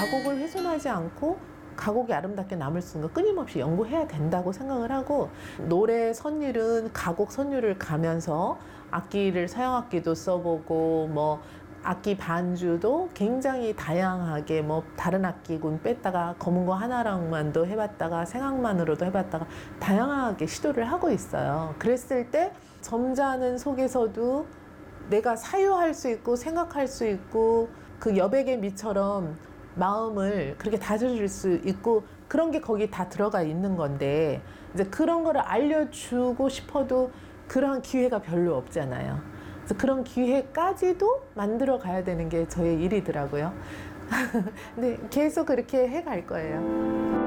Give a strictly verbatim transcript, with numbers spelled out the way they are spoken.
가곡을 훼손하지 않고 가곡이 아름답게 남을 수 있는 거 끊임없이 연구해야 된다고 생각을 하고, 노래 선율은 가곡 선율을 가면서 악기를 서양악기도 써보고 뭐 악기 반주도 굉장히 다양하게 뭐 다른 악기군 뺐다가 검은 거 하나랑만도 해봤다가 생악만으로도 해봤다가 다양하게 시도를 하고 있어요. 그랬을 때 점잖은 속에서도 내가 사유할 수 있고 생각할 수 있고 그 여백의 미처럼 마음을 그렇게 다스릴 수 있고, 그런 게 거기 다 들어가 있는 건데, 이제 그런 거를 알려주고 싶어도 그러한 기회가 별로 없잖아요. 그래서 그런 기회까지도 만들어 가야 되는 게 저의 일이더라고요. 근데 계속 그렇게 해갈 거예요.